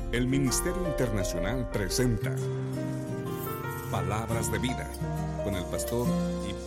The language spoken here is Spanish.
El Ministerio Internacional presenta Palabras de Vida con el pastor